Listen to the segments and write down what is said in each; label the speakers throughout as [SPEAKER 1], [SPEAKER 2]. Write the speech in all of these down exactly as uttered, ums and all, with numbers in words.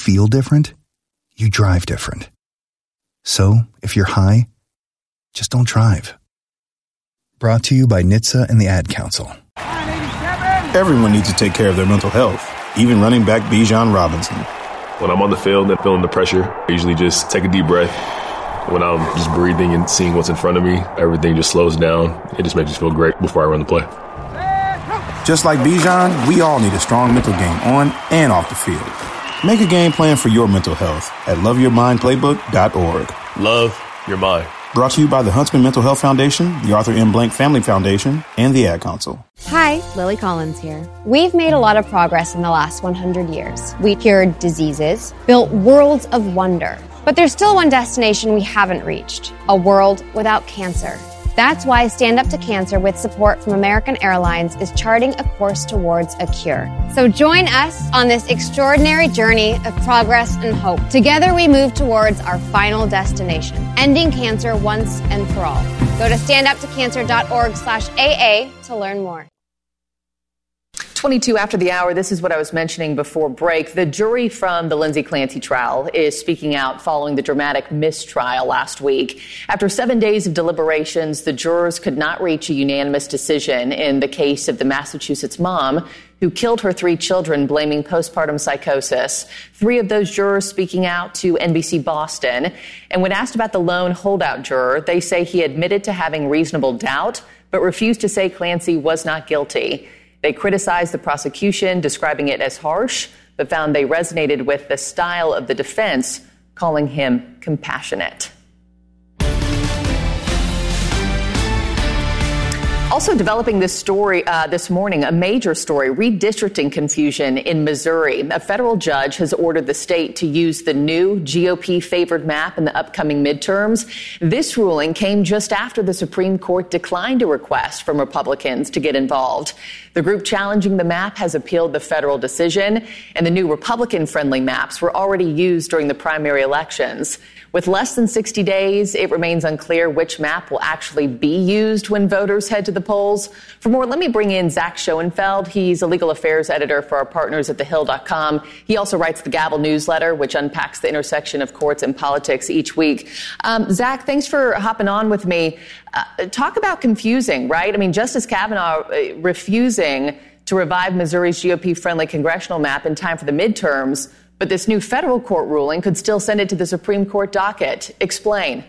[SPEAKER 1] feel different, you drive different. So, if you're high, just don't drive. Brought to you by N H T S A and the Ad Council.
[SPEAKER 2] Everyone needs to take care of their mental health, even running back Bijan Robinson.
[SPEAKER 3] When I'm on the field and feeling the pressure, I usually just take a deep breath. When I'm just breathing and seeing what's in front of me, everything just slows down. It just makes me feel great before I run the play.
[SPEAKER 2] Just like Bijan, we all need a strong mental game on and off the field. Make a game plan for your mental health at love your mind playbook dot org.
[SPEAKER 3] Love your mind.
[SPEAKER 2] Brought to you by the Huntsman Mental Health Foundation, the Arthur M. Blank Family Foundation, and the Ad Council.
[SPEAKER 4] Hi, Lily Collins here. We've made a lot of progress in the last one hundred years. We cured diseases, built worlds of wonder. But there's still one destination we haven't reached, a world without cancer. That's why Stand Up to Cancer, with support from American Airlines, is charting a course towards a cure. So join us on this extraordinary journey of progress and hope. Together we move towards our final destination, ending cancer once and for all. Go to stand up to cancer dot org slash A A to learn more.
[SPEAKER 5] twenty-two after the hour, this is what I was mentioning before break. The jury from the Lindsay Clancy trial is speaking out following the dramatic mistrial last week. After seven days of deliberations, the jurors could not reach a unanimous decision in the case of the Massachusetts mom who killed her three children, blaming postpartum psychosis. Three of those jurors speaking out to N B C Boston. And when asked about the lone holdout juror, they say he admitted to having reasonable doubt, but refused to say Clancy was not guilty. They criticized the prosecution, describing it as harsh, but found they resonated with the style of the defense, calling him compassionate. Also developing this story uh, this morning, a major story, redistricting confusion in Missouri. A federal judge has ordered the state to use the new G O P-favored map in the upcoming midterms. This ruling came just after the Supreme Court declined a request from Republicans to get involved. The group challenging the map has appealed the federal decision, and the new Republican-friendly maps were already used during the primary elections. With less than sixty days, it remains unclear which map will actually be used when voters head to the polls. For more, let me bring in Zach Schoenfeld. He's a legal affairs editor for our partners at the hill dot com. He also writes the Gavel newsletter, which unpacks the intersection of courts and politics each week. Um, Zach, thanks for hopping on with me. Uh, talk about confusing, right? I mean, Justice Kavanaugh uh, refusing to revive Missouri's G O P-friendly congressional map in time for the midterms. But this new federal court ruling could still send it to the Supreme Court docket. Explain.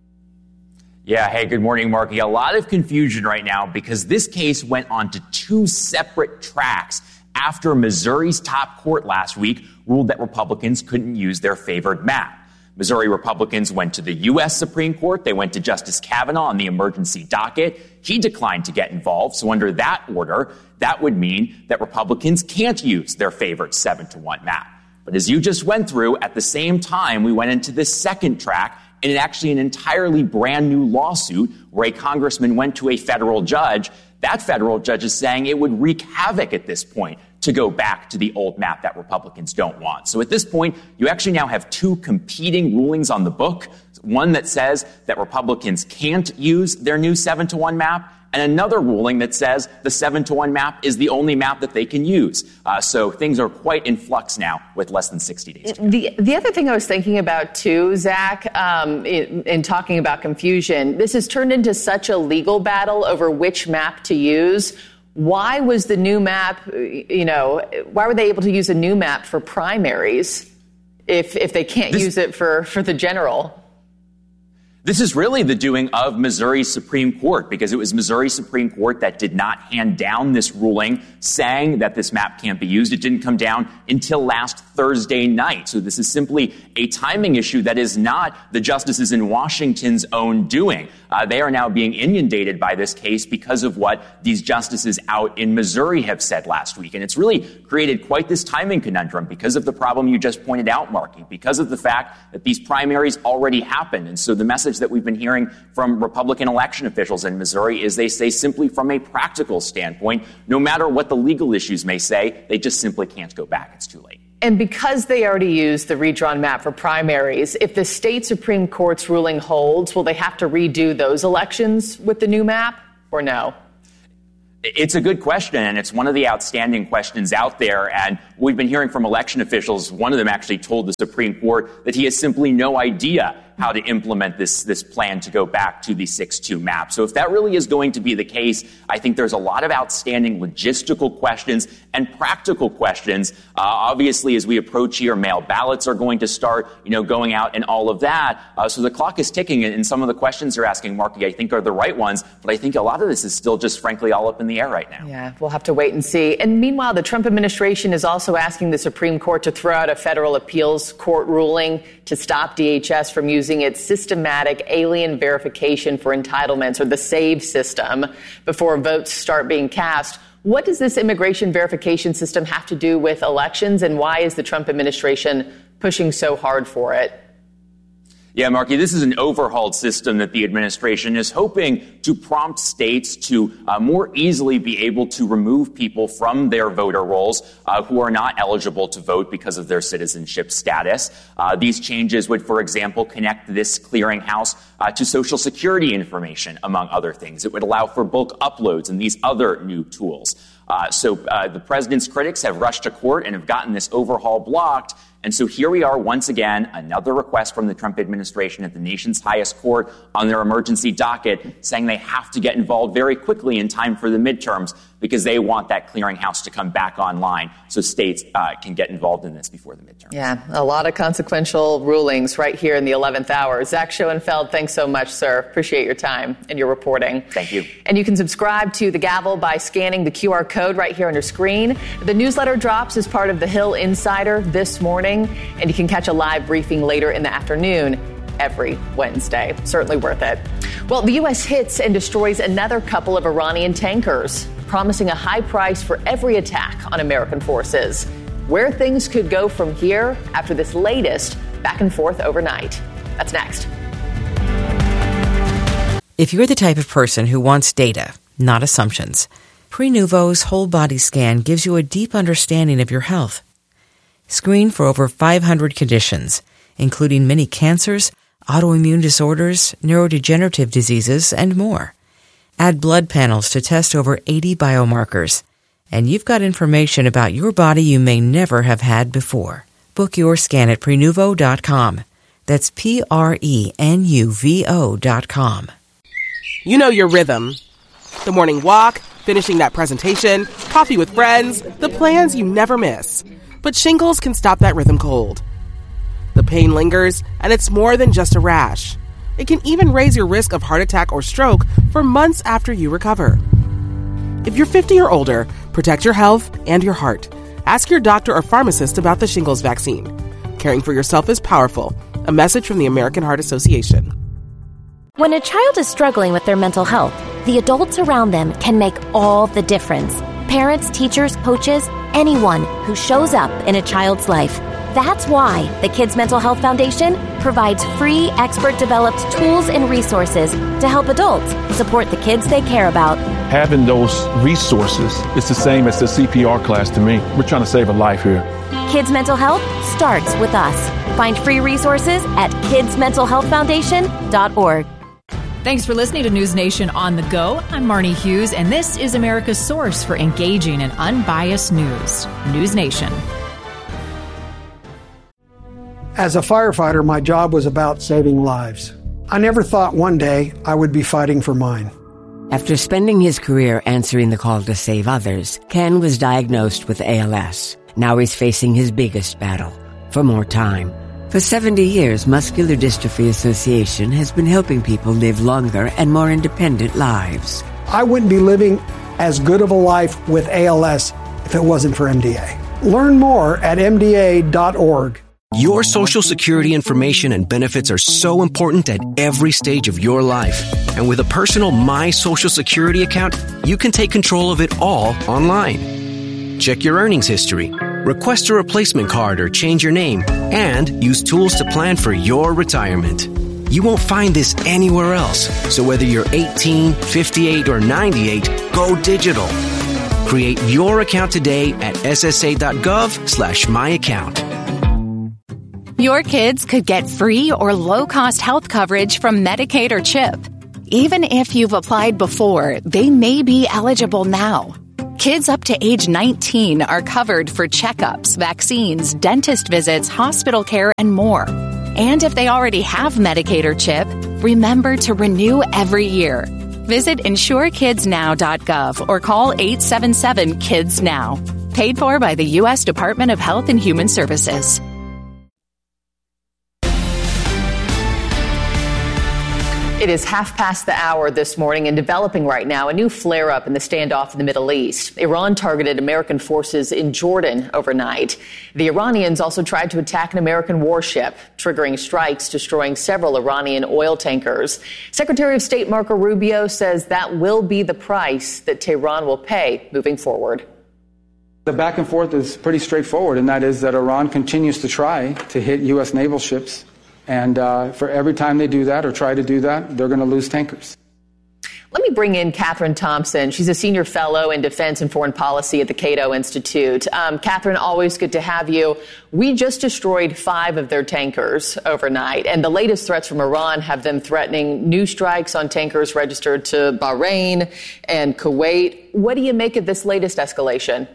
[SPEAKER 6] Yeah, hey, good morning, Marky. A lot of confusion right now because this case went on to two separate tracks after Missouri's top court last week ruled that Republicans couldn't use their favored map. Missouri Republicans went to the U S Supreme Court. They went to Justice Kavanaugh on the emergency docket. He declined to get involved. So under that order, that would mean that Republicans can't use their favorite seven to one map. But as you just went through, at the same time, we went into this second track in actually an entirely brand new lawsuit where a congressman went to a federal judge. That federal judge is saying it would wreak havoc at this point to go back to the old map that Republicans don't want. So at this point, you actually now have two competing rulings on the book. One that says that Republicans can't use their new seven to one map, and another ruling that says the seven to one map is the only map that they can use. Uh, so things are quite in flux now with less than sixty days.
[SPEAKER 5] The, the other thing I was thinking about, too, Zach, um, in, in talking about confusion, this has turned into such a legal battle over which map to use. Why was the new map, you know, why were they able to use a new map for primaries if if they can't this, use it for, for the general?
[SPEAKER 6] This is really the doing of Missouri's Supreme Court, because it was Missouri Supreme Court that did not hand down this ruling saying that this map can't be used. It didn't come down until last Thursday night. So this is simply a timing issue that is not the justices in Washington's own doing. Uh, they are now being inundated by this case because of what these justices out in Missouri have said last week. And it's really created quite this timing conundrum because of the problem you just pointed out, Marky, because of the fact that these primaries already happened. And so the message that we've been hearing from Republican election officials in Missouri is they say simply from a practical standpoint, no matter what the legal issues may say, they just simply can't go back. It's too late.
[SPEAKER 5] And because they already used the redrawn map for primaries, if the state Supreme Court's ruling holds, will they have to redo those elections with the new map or no?
[SPEAKER 6] It's a good question, and it's one of the outstanding questions out there. And we've been hearing from election officials. One of them actually told the Supreme Court that he has simply no idea how to implement this, this plan to go back to the six two map. So if that really is going to be the case, I think there's a lot of outstanding logistical questions and practical questions. Uh, obviously, as we approach here, mail ballots are going to start, you know, going out and all of that. Uh, so the clock is ticking, and some of the questions you're asking, Marky, I think are the right ones. But I think a lot of this is still just, frankly, all up in the air right now.
[SPEAKER 5] Yeah, we'll have to wait and see. And meanwhile, the Trump administration is also asking the Supreme Court to throw out a federal appeals court ruling to stop D H S from using its systematic alien verification for entitlements, or the SAVE system, before votes start being cast. What does this immigration verification system have to do with elections, and why is the Trump administration pushing so hard for it?
[SPEAKER 6] Yeah, Marky, this is an overhauled system that the administration is hoping to prompt states to uh, more easily be able to remove people from their voter rolls uh, who are not eligible to vote because of their citizenship status. Uh, these changes would, for example, connect this clearinghouse uh, to Social Security information, among other things. It would allow for bulk uploads and these other new tools. Uh, so uh, the president's critics have rushed to court and have gotten this overhaul blocked. And so here we are once again, another request from the Trump administration at the nation's highest court on their emergency docket, saying they have to get involved very quickly in time for the midterms because they want that clearinghouse to come back online so states uh, can get involved in this before the midterms.
[SPEAKER 5] Yeah, a lot of consequential rulings right here in the eleventh hour. Zach Schoenfeld, thanks so much, sir. Appreciate your time and your reporting.
[SPEAKER 6] Thank you.
[SPEAKER 5] And you can subscribe to The Gavel by scanning the Q R code right here on your screen. The newsletter drops as part of the Hill Insider this morning, and you can catch a live briefing later in the afternoon every Wednesday. Certainly worth it. Well, the U S hits and destroys another couple of Iranian tankers, promising a high price for every attack on American forces. Where things could go from here after this latest back and forth overnight. That's next.
[SPEAKER 7] If you're the type of person who wants data, not assumptions, Prenuvo's whole body scan gives you a deep understanding of your health. Screen for over five hundred conditions, including many cancers, autoimmune disorders, neurodegenerative diseases, and more. Add blood panels to test over eighty biomarkers, and you've got information about your body you may never have had before. Book your scan at Prenuvo dot com. That's P R E N U V O dot com.
[SPEAKER 8] You know your rhythm. The morning walk, finishing that presentation, coffee with friends, the plans you never miss. But shingles can stop that rhythm cold. The pain lingers, and it's more than just a rash. It can even raise your risk of heart attack or stroke for months after you recover. If you're fifty or older, protect your health and your heart. Ask your doctor or pharmacist about the shingles vaccine. Caring for yourself is powerful. A message from the American Heart Association.
[SPEAKER 9] When a child is struggling with their mental health, the adults around them can make all the difference. Parents, teachers, coaches, anyone who shows up in a child's life. That's why the Kids Mental Health Foundation provides free, expert-developed tools and resources to help adults support the kids they care about.
[SPEAKER 10] Having those resources is the same as the C P R class to me. We're trying to save a life here.
[SPEAKER 9] Kids Mental Health starts with us. Find free resources at kids mental health foundation dot org.
[SPEAKER 11] Thanks for listening to News Nation on the Go. I'm Marnie Hughes, and this is America's source for engaging and unbiased news. News Nation.
[SPEAKER 12] As a firefighter, my job was about saving lives. I never thought one day I would be fighting for mine.
[SPEAKER 13] After spending his career answering the call to save others, Ken was diagnosed with A L S. Now he's facing his biggest battle, for more time. For seventy years, Muscular Dystrophy Association has been helping people live longer and more independent lives.
[SPEAKER 12] I wouldn't be living as good of a life with A L S if it wasn't for M D A. Learn more at M D A dot org.
[SPEAKER 14] Your Social Security information and benefits are so important at every stage of your life. And with a personal My Social Security account, you can take control of it all online. Check your earnings history, request a replacement card or change your name, and use tools to plan for your retirement. You won't find this anywhere else. So whether you're eighteen, fifty-eight, or ninety-eight, go digital. Create your account today at S S A dot gov slash my account.
[SPEAKER 15] Your kids could get free or low-cost health coverage from Medicaid or CHIP. Even if you've applied before, they may be eligible now. Kids up to age nineteen are covered for checkups, vaccines, dentist visits, hospital care, and more. And if they already have Medicaid or CHIP, remember to renew every year. Visit insure kids now dot gov or call eight seven seven kids now. Paid for by the U S Department of Health and Human Services.
[SPEAKER 5] It is half past the hour this morning and developing right now a new flare-up in the standoff in the Middle East. Iran targeted American forces in Jordan overnight. The Iranians also tried to attack an American warship, triggering strikes, destroying several Iranian oil tankers. Secretary of State Marco Rubio says that will be the price that Tehran will pay moving forward.
[SPEAKER 16] The back and forth is pretty straightforward, and that is that Iran continues to try to hit U S naval ships. And uh, for every time they do that or try to do that, they're going to lose tankers.
[SPEAKER 5] Let me bring in Catherine Thompson. She's a senior fellow in defense and foreign policy at the Cato Institute. Um, Catherine, always good to have you. We just destroyed five of their tankers overnight, and the latest threats from Iran have them threatening new strikes on tankers registered to Bahrain and Kuwait. What do you make of this latest escalation?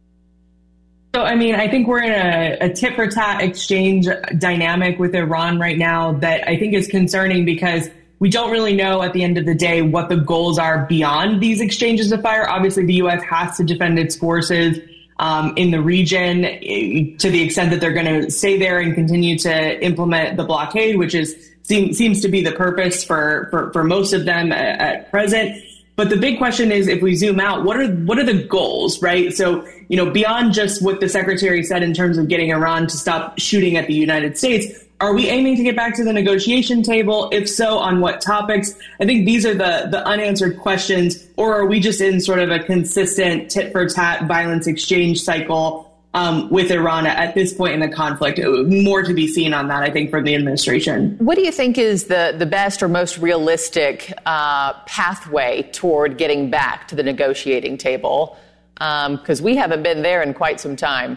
[SPEAKER 17] So, I mean, I think we're in a, a tit-for-tat exchange dynamic with Iran right now that I think is concerning because we don't really know at the end of the day what the goals are beyond these exchanges of fire. Obviously, the U S has to defend its forces um, in the region to the extent that they're going to stay there and continue to implement the blockade, which is seem, seems to be the purpose for, for, for most of them at, at present. But the big question is, if we zoom out, what are what are the goals, right? So, you know, beyond just what the secretary said in terms of getting Iran to stop shooting at the United States, are we aiming to get back to the negotiation table? If so, on what topics? I think these are the, the unanswered questions. Or are we just in sort of a consistent tit-for-tat violence exchange cycle um, with Iran at this point in the conflict? More to be seen on that, I think, from the administration.
[SPEAKER 5] What do you think is the, the best or most realistic uh, pathway toward getting back to the negotiating table? Because um, we haven't been there in quite some time.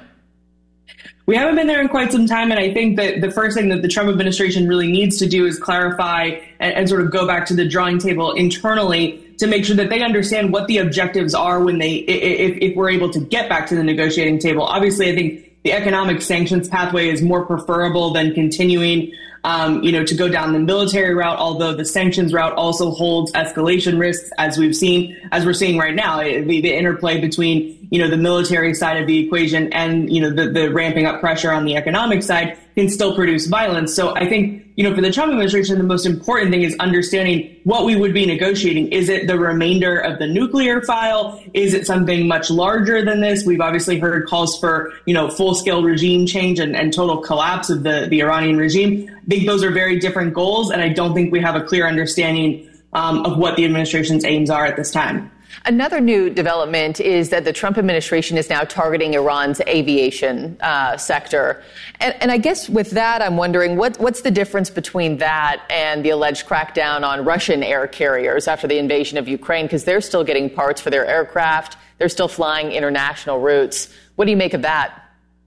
[SPEAKER 17] We haven't been there in quite some time, and I think that the first thing that the Trump administration really needs to do is clarify and, and sort of go back to the drawing table internally to make sure that they understand what the objectives are when they, if, if we're able to get back to the negotiating table. Obviously, I think the economic sanctions pathway is more preferable than continuing, um, you know, to go down the military route, although the sanctions route also holds escalation risks, as we've seen, as we're seeing right now, the, the interplay between, you know, the military side of the equation and, you know, the, the ramping up pressure on the economic side can still produce violence. So I think, you know, for the Trump administration, the most important thing is understanding what we would be negotiating. Is it the remainder of the nuclear file? Is it something much larger than this? We've obviously heard calls for, you know, full-scale regime change and, and total collapse of the, the Iranian regime. I think those are very different goals, and I don't think we have a clear understanding um, of what the administration's aims are at this time.
[SPEAKER 5] Another new development is that the Trump administration is now targeting Iran's aviation uh, sector. And, and I guess with that, I'm wondering, what, what's the difference between that and the alleged crackdown on Russian air carriers after the invasion of Ukraine? Because they're still getting parts for their aircraft. They're still flying international routes. What do you make of that?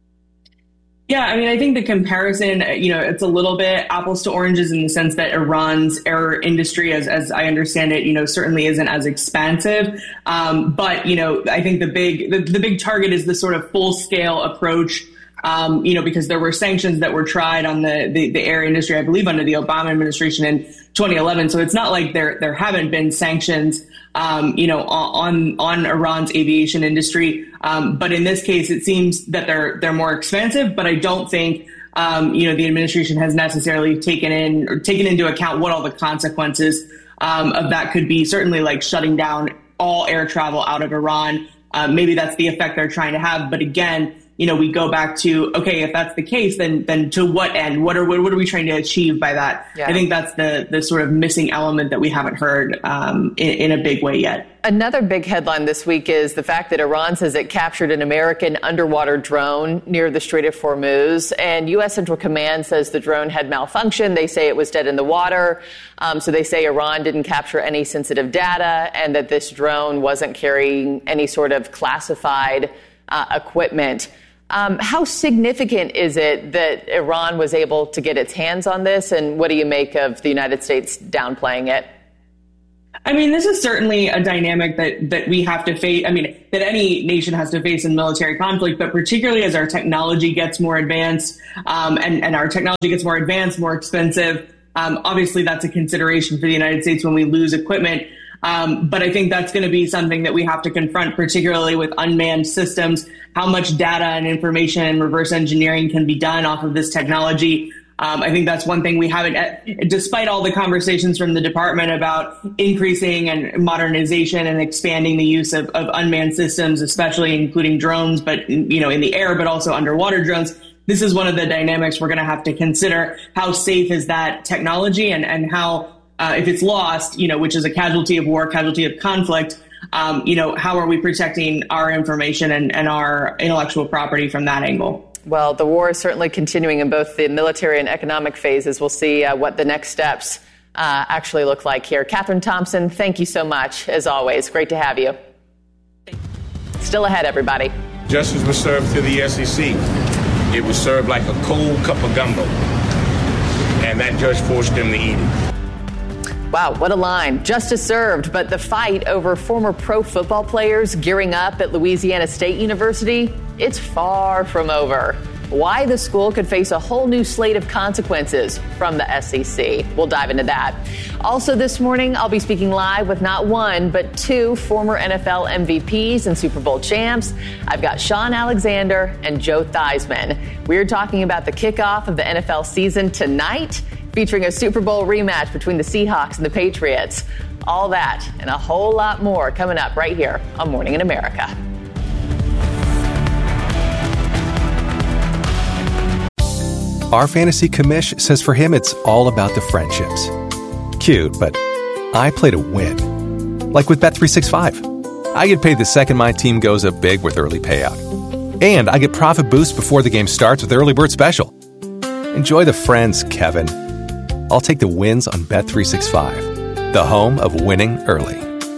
[SPEAKER 17] Yeah, I mean, I think the comparison, you know, it's a little bit apples to oranges in the sense that Iran's air industry, as as I understand it, you know, certainly isn't as expansive. Um, but, you know, I think the big the, the big target is the sort of full scale approach, um, you know, because there were sanctions that were tried on the, the, the air industry, I believe, under the Obama administration in twenty eleven. So it's not like there there haven't been sanctions, um, you know, on on Iran's aviation industry. Um, but in this case, it seems that they're they're more expansive. But I don't think, um, you know, the administration has necessarily taken in or taken into account what all the consequences um, of that could be. Certainly, like shutting down all air travel out of Iran. Uh, maybe that's the effect they're trying to have. But again, you know, we go back to, OK, if that's the case, then then to what end? What are what, what are we trying to achieve by that? Yeah. I think that's the the sort of missing element that we haven't heard um, in, in a big way yet.
[SPEAKER 5] Another big headline this week is the fact that Iran says it captured an American underwater drone near the Strait of Hormuz. And U S. Central Command says the drone had malfunctioned. They say it was dead in the water. Um, so they say Iran didn't capture any sensitive data and that this drone wasn't carrying any sort of classified uh, equipment. Um, how significant is it that Iran was able to get its hands on this? And what do you make of the United States downplaying it?
[SPEAKER 17] I mean, this is certainly a dynamic that, that we have to face. I mean, that any nation has to face in military conflict, but particularly as our technology gets more advanced um, and, and our technology gets more advanced, more expensive. Um, obviously, that's a consideration for the United States when we lose equipment. Um, but I think that's going to be something that we have to confront, particularly with unmanned systems, how much data and information and reverse engineering can be done off of this technology. Um, I think that's one thing we haven't, despite all the conversations from the department about increasing and modernization and expanding the use of, of unmanned systems, especially including drones, but, you know, in the air, but also underwater drones. This is one of the dynamics we're going to have to consider. How safe is that technology, and, and how, uh, if it's lost, you know, which is a casualty of war, casualty of conflict, um, you know, how are we protecting our information and, and our intellectual property from that angle?
[SPEAKER 5] Well, the war is certainly continuing in both the military and economic phases. We'll see uh, what the next steps uh, actually look like here. Catherine Thompson, thank you so much, as always. Great to have you. Still ahead, everybody.
[SPEAKER 18] Justice was served to the S E C. It was served like a cold cup of gumbo. And that judge forced them to eat it.
[SPEAKER 5] Wow, what a line. Justice served, but the fight over former pro football players gearing up at Louisiana State University, it's far from over. Why the school could face a whole new slate of consequences from the S E C. We'll dive into that. Also this morning, I'll be speaking live with not one, but two former N F L M V Ps and Super Bowl champs. I've got Sean Alexander and Joe Theismann. We're talking about the kickoff of the N F L season tonight, featuring a Super Bowl rematch between the Seahawks and the Patriots. All that and a whole lot more coming up right here on Morning in America.
[SPEAKER 19] Our fantasy commish says for him it's all about the friendships. Cute, but I play to win. Like with Bet three sixty-five. I get paid the second my team goes up big with early payout. And I get profit boost before the game starts with Early Bird Special. Enjoy the friends, Kevin. I'll take the wins on Bet three sixty-five, the home of winning early.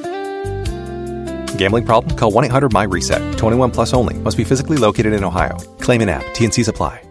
[SPEAKER 19] Gambling problem? Call one eight hundred M Y reset. twenty-one plus only. Must be physically located in Ohio. Claim in app. T N Cs apply.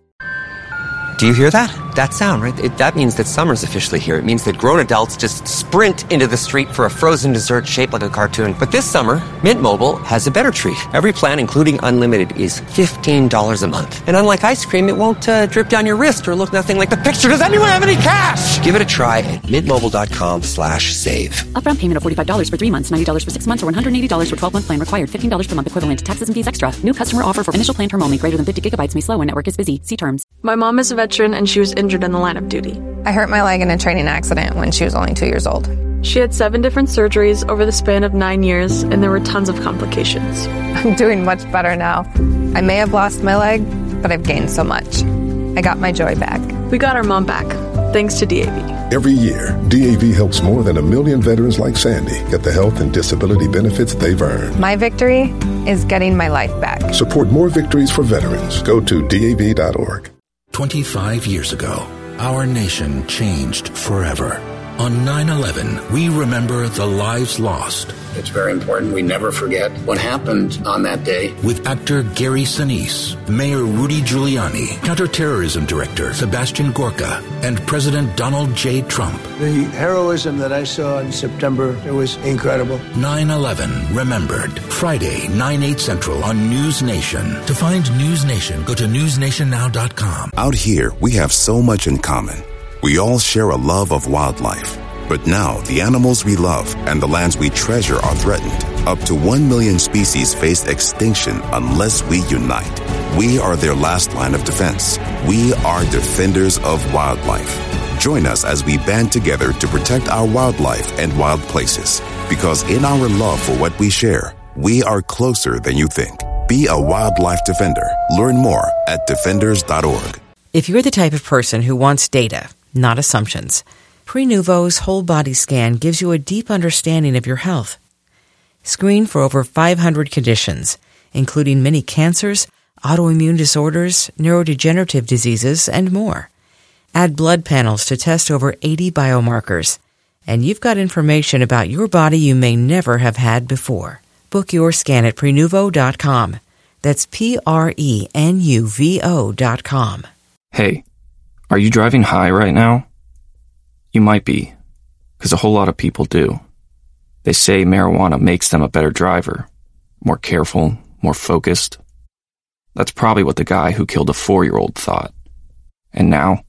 [SPEAKER 20] Do you hear that? That sound, right? It, that means that summer's officially here. It means that grown adults just sprint into the street for a frozen dessert shaped like a cartoon. But this summer, Mint Mobile has a better treat. Every plan, including unlimited, is fifteen dollars a month. And unlike ice cream, it won't uh, drip down your wrist or look nothing like the picture. Does anyone have any cash? Give it a try at mintmobile.com slash save.
[SPEAKER 21] Upfront payment of forty-five dollars for three months, ninety dollars for six months, or one hundred eighty dollars for twelve-month plan required. fifteen dollars per month equivalent. Taxes and fees extra. New customer offer for initial plan term only. Greater than fifty gigabytes may slow when network is busy. See terms.
[SPEAKER 22] My mom is a veteran and she was injured in the line of duty.
[SPEAKER 23] I hurt my leg in a training accident when she was only two years old.
[SPEAKER 22] She had seven different surgeries over the span of nine years, and there were tons of complications.
[SPEAKER 23] I'm doing much better now. I may have lost my leg, but I've gained so much. I got my joy back.
[SPEAKER 22] We got our mom back, thanks to D A V.
[SPEAKER 24] Every year, D A V helps more than a million veterans like Sandy get the health and disability benefits they've earned.
[SPEAKER 23] My victory is getting my life back.
[SPEAKER 24] Support more victories for veterans. Go to D A V dot org.
[SPEAKER 25] twenty-five years ago, our nation changed forever. On nine eleven, we remember the lives lost.
[SPEAKER 26] It's very important we never forget what happened on that day.
[SPEAKER 25] With actor Gary Sinise, Mayor Rudy Giuliani, Counterterrorism Director Sebastian Gorka, and President Donald J. Trump.
[SPEAKER 27] The heroism that I saw in September, it was incredible.
[SPEAKER 25] nine eleven Remembered. Friday, nine, eight Central on News Nation. To find News Nation, go to news nation now dot com.
[SPEAKER 28] Out here, we have so much in common. We all share a love of wildlife. But now, the animals we love and the lands we treasure are threatened. Up to one million species face extinction unless we unite. We are their last line of defense. We are defenders of wildlife. Join us as we band together to protect our wildlife and wild places. Because in our love for what we share, we are closer than you think. Be a wildlife defender. Learn more at defenders dot org.
[SPEAKER 7] If you're the type of person who wants data, not assumptions, Prenuvo's whole body scan gives you a deep understanding of your health. Screen for over five hundred conditions, including many cancers, autoimmune disorders, neurodegenerative diseases, and more. Add blood panels to test over eighty biomarkers, and you've got information about your body you may never have had before. Book your scan at prenuvo dot com. That's P R E N U V O dot com.
[SPEAKER 29] Hey, are you driving high right now? You might be, because a whole lot of people do.
[SPEAKER 1] They say marijuana makes them a better driver, more careful, more focused. That's probably what the guy who killed a four-year-old thought. And now,